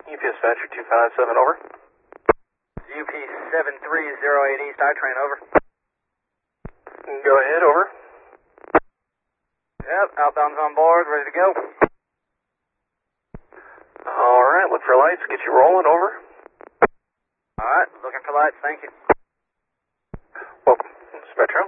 UP Dispatcher 257, over. UP 7308 East, I-train, over. Go ahead, over. Yep, outbound's on board, ready to go. Alright, look for lights, get you rolling, over. Alright, looking for lights, thank you. Welcome, Spectro.